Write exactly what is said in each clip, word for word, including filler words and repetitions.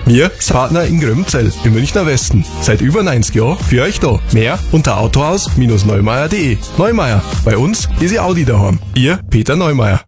Wir sind Partner in Gröbenzell im Münchner Westen. Seit über neunzig Jahren für euch da. Mehr unter autohaus neumeier punkt de. Neumeier, bei uns ist ihr Audi daheim. Ihr Peter Neumeier.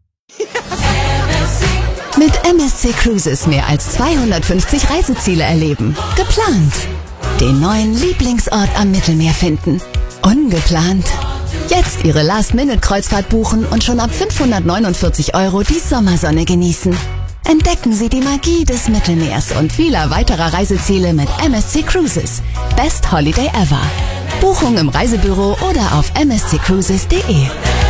Mit M S C Cruises mehr als zweihundertfünfzig Reiseziele erleben. Geplant. Den neuen Lieblingsort am Mittelmeer finden. Ungeplant. Jetzt Ihre Last-Minute-Kreuzfahrt buchen und schon ab fünfhundertneunundvierzig Euro die Sommersonne genießen. Entdecken Sie die Magie des Mittelmeers und vieler weiterer Reiseziele mit M S C Cruises. Best Holiday ever. Buchung im Reisebüro oder auf m s c cruises punkt de.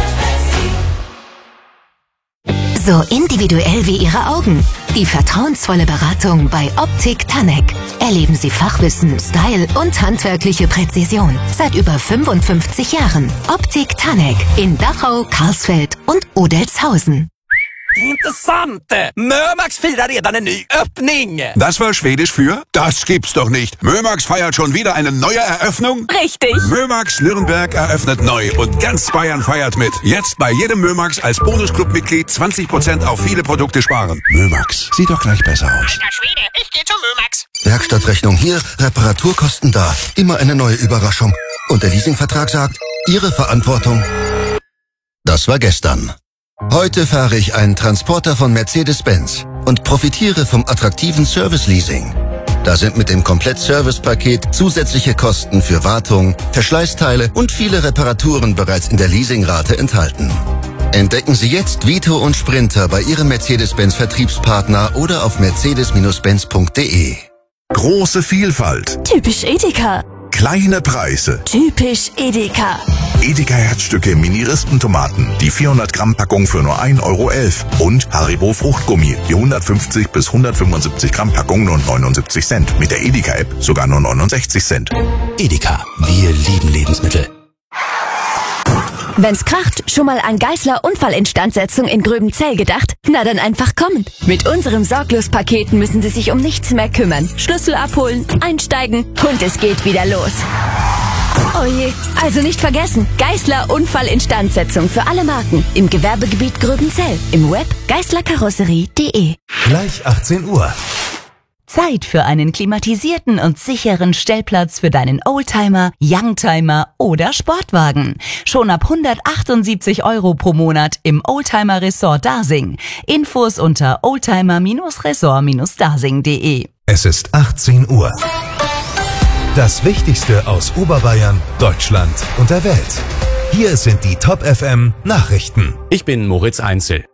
So individuell wie Ihre Augen. Die vertrauensvolle Beratung bei Optik Tanek. Erleben Sie Fachwissen, Style und handwerkliche Präzision. Seit über fünfundfünfzig Jahren. Optik Tanek in Dachau, Karlsfeld und Odelshausen. Intressant! Mömax firar redan en ny öppning! Das war Schwedisch für? Das gibt's doch nicht. Mömax feiert schon wieder eine neue Eröffnung? Richtig! Mömax Nürnberg eröffnet neu und ganz Bayern feiert mit. Jetzt bei jedem Mömax als Bonusclub-Mitglied zwanzig Prozent auf viele Produkte sparen. Mömax, sieht doch gleich besser aus. Alter Schwede, ich geh zu Mömax. Werkstattrechnung hier, Reparaturkosten da. Immer eine neue Überraschung. Und der Leasingvertrag sagt, Ihre Verantwortung. Das war gestern. Heute fahre ich einen Transporter von Mercedes-Benz und profitiere vom attraktiven Service-Leasing. Da sind mit dem Komplett-Service-Paket zusätzliche Kosten für Wartung, Verschleißteile und viele Reparaturen bereits in der Leasingrate enthalten. Entdecken Sie jetzt Vito und Sprinter bei Ihrem Mercedes-Benz-Vertriebspartner oder auf mercedes Bindestrich benz punkt de. Große Vielfalt. Typisch Edeka. Kleine Preise. Typisch Edeka. Edeka Herzstücke Mini-Rispentomaten. Die vierhundert Gramm Packung für nur ein Euro elf. Und Haribo Fruchtgummi. Die hundertfünfzig bis hundertfünfundsiebzig Gramm Packung nur neunundsiebzig Cent. Mit der Edeka-App sogar nur neunundsechzig Cent. Edeka. Wir lieben Lebensmittel. Wenn's kracht, schon mal an Geissler Unfallinstandsetzung in Gröbenzell gedacht? Na dann einfach kommen. Mit unserem Sorglos-Paket müssen Sie sich um nichts mehr kümmern. Schlüssel abholen, einsteigen und es geht wieder los. Oh je, also nicht vergessen, Geissler Unfallinstandsetzung für alle Marken im Gewerbegebiet Gröbenzell. Im Web geissler karosserie punkt de. Gleich achtzehn Uhr. Zeit für einen klimatisierten und sicheren Stellplatz für deinen Oldtimer, Youngtimer oder Sportwagen. Schon ab hundertachtundsiebzig Euro pro Monat im Oldtimer Resort Dasing. Infos unter oldtimer Resort Dasing punkt de. Es ist achtzehn Uhr. Das Wichtigste aus Oberbayern, Deutschland und der Welt. Hier sind die Top F M Nachrichten. Ich bin Moritz Einzel.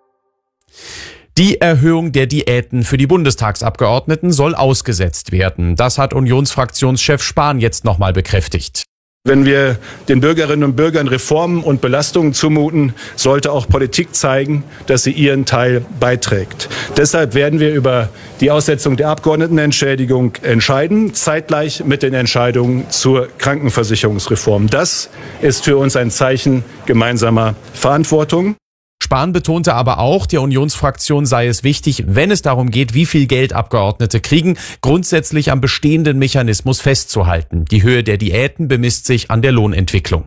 Die Erhöhung der Diäten für die Bundestagsabgeordneten soll ausgesetzt werden. Das hat Unionsfraktionschef Spahn jetzt nochmal bekräftigt. Wenn wir den Bürgerinnen und Bürgern Reformen und Belastungen zumuten, sollte auch Politik zeigen, dass sie ihren Teil beiträgt. Deshalb werden wir über die Aussetzung der Abgeordnetenentschädigung entscheiden, zeitgleich mit den Entscheidungen zur Krankenversicherungsreform. Das ist für uns ein Zeichen gemeinsamer Verantwortung. Spahn betonte aber auch, der Unionsfraktion sei es wichtig, wenn es darum geht, wie viel Geld Abgeordnete kriegen, grundsätzlich am bestehenden Mechanismus festzuhalten. Die Höhe der Diäten bemisst sich an der Lohnentwicklung.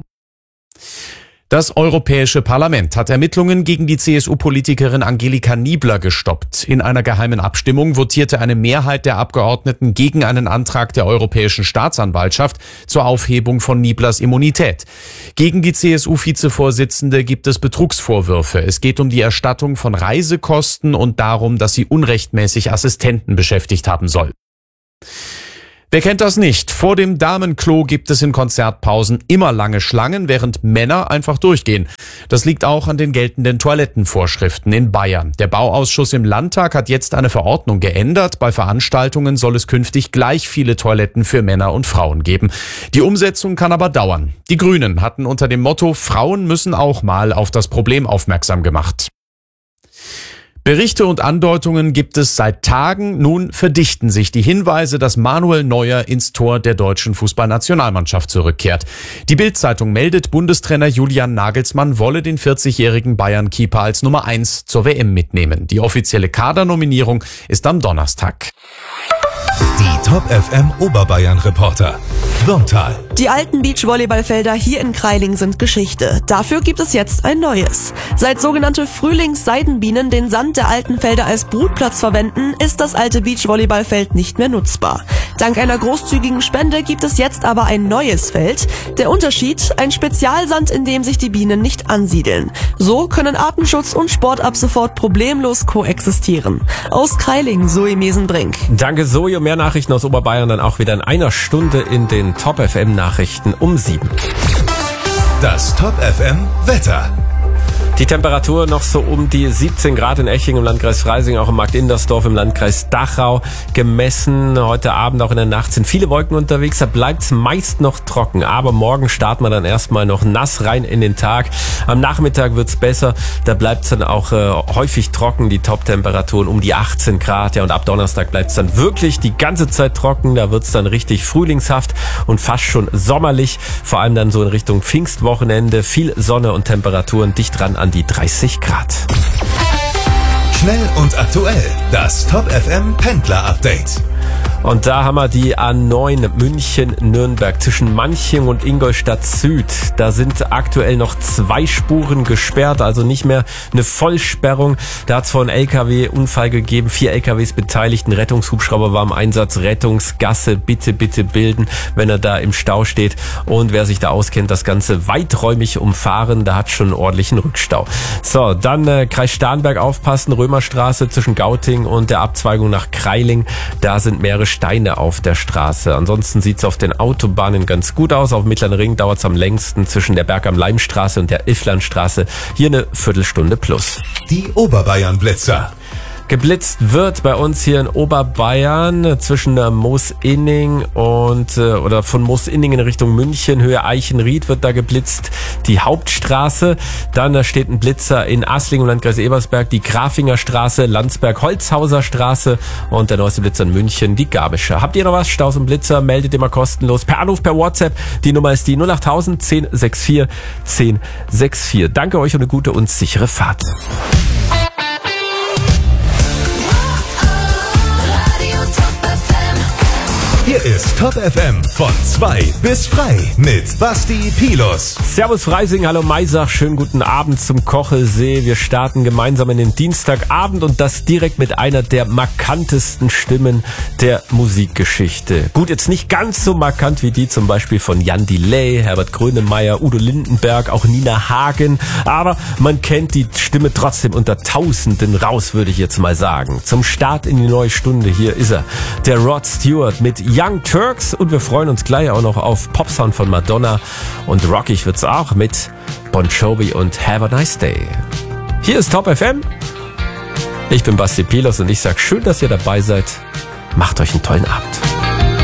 Das Europäische Parlament hat Ermittlungen gegen die C S U-Politikerin Angelika Niebler gestoppt. In einer geheimen Abstimmung votierte eine Mehrheit der Abgeordneten gegen einen Antrag der Europäischen Staatsanwaltschaft zur Aufhebung von Nieblers Immunität. Gegen die C S U-Vizevorsitzende gibt es Betrugsvorwürfe. Es geht um die Erstattung von Reisekosten und darum, dass sie unrechtmäßig Assistenten beschäftigt haben soll. Wer kennt das nicht? Vor dem Damenklo gibt es in Konzertpausen immer lange Schlangen, während Männer einfach durchgehen. Das liegt auch an den geltenden Toilettenvorschriften in Bayern. Der Bauausschuss im Landtag hat jetzt eine Verordnung geändert. Bei Veranstaltungen soll es künftig gleich viele Toiletten für Männer und Frauen geben. Die Umsetzung kann aber dauern. Die Grünen hatten unter dem Motto Frauen müssen auch mal auf das Problem aufmerksam gemacht. Berichte und Andeutungen gibt es seit Tagen. Nun verdichten sich die Hinweise, dass Manuel Neuer ins Tor der deutschen Fußballnationalmannschaft zurückkehrt. Die Bild-Zeitung meldet, Bundestrainer Julian Nagelsmann wolle den vierzigjährigen Bayern-Keeper als Nummer eins zur W M mitnehmen. Die offizielle Kadernominierung ist am Donnerstag. Die Top F M Oberbayern Reporter. Wurmtal. Die alten Beachvolleyballfelder hier in Kreiling sind Geschichte. Dafür gibt es jetzt ein neues. Seit sogenannte Frühlingsseidenbienen den Sand der alten Felder als Brutplatz verwenden, ist das alte Beachvolleyballfeld nicht mehr nutzbar. Dank einer großzügigen Spende gibt es jetzt aber ein neues Feld. Der Unterschied: ein Spezialsand, in dem sich die Bienen nicht ansiedeln. So können Artenschutz und Sport ab sofort problemlos koexistieren. Aus Kreiling, Zoe Mesenbrink. Danke Zoe, und mehr Nachrichten aus Oberbayern dann auch wieder in einer Stunde in den Top F M Nachrichten um sieben. Das Top F M Wetter. Die Temperatur noch so um die siebzehn Grad in Eching im Landkreis Freising, auch im Markt Indersdorf im Landkreis Dachau gemessen. Heute Abend, auch in der Nacht, sind viele Wolken unterwegs. Da bleibt es meist noch trocken. Aber morgen starten wir dann erstmal noch nass rein in den Tag. Am Nachmittag wird's besser. Da bleibt es dann auch äh, häufig trocken. Die Top-Temperaturen um die achtzehn Grad. Ja, und ab Donnerstag bleibt es dann wirklich die ganze Zeit trocken. Da wird's dann richtig frühlingshaft und fast schon sommerlich. Vor allem dann so in Richtung Pfingstwochenende. Viel Sonne und Temperaturen dicht dran an die dreißig Grad. Schnell und aktuell. Das Top F M Pendler Update. Und da haben wir die A neun München-Nürnberg zwischen Manching und Ingolstadt Süd. Da sind aktuell noch zwei Spuren gesperrt, also nicht mehr eine Vollsperrung. Da hat es vor einem L K W-Unfall gegeben, vier L K Ws beteiligt, ein Rettungshubschrauber war im Einsatz. Rettungsgasse bitte, bitte bilden, wenn er da im Stau steht. Und wer sich da auskennt, das Ganze weiträumig umfahren, da hat schon einen ordentlichen Rückstau. So, dann äh, Kreis Starnberg aufpassen, Römerstraße zwischen Gauting und der Abzweigung nach Kreiling. Da sind mehrere Steine auf der Straße. Ansonsten sieht es auf den Autobahnen ganz gut aus. Auf dem Mittleren Ring dauert es am längsten zwischen der Berg am Leimstraße und der Ifflandstraße. Hier eine Viertelstunde plus. Die Oberbayern Blitzer. Geblitzt wird bei uns hier in Oberbayern zwischen Moosinning und äh, oder von Moosinning in Richtung München, Höhe Eichenried wird da geblitzt, die Hauptstraße. Dann da steht ein Blitzer in Asling im Landkreis Ebersberg, die Grafinger Straße, Landsberg, Holzhauser Straße und der neueste Blitzer in München, die Gabische. Habt ihr noch was? Staus und Blitzer, meldet immer kostenlos per Anruf, per WhatsApp. Die Nummer ist die null acht null null null zehn sechs vier zehn sechs vier. Danke euch und eine gute und sichere Fahrt. Hier ist Top F M von zwei bis frei mit Basti Pilus. Servus Freising, hallo Maisach, schönen guten Abend zum Kochelsee. Wir starten gemeinsam in den Dienstagabend und das direkt mit einer der markantesten Stimmen der Musikgeschichte. Gut, jetzt nicht ganz so markant wie die zum Beispiel von Jan Delay, Herbert Grönemeyer, Udo Lindenberg, auch Nina Hagen, aber man kennt die Stimme trotzdem unter Tausenden raus, würde ich jetzt mal sagen. Zum Start in die neue Stunde, hier ist er, der Rod Stewart mit Young Turks, und wir freuen uns gleich auch noch auf Popsound von Madonna, und rockig wird's auch mit Bon Jovi und Have a Nice Day. Hier ist Top F M. Ich bin Basti Pilus und ich sag schön, dass ihr dabei seid. Macht euch einen tollen Abend.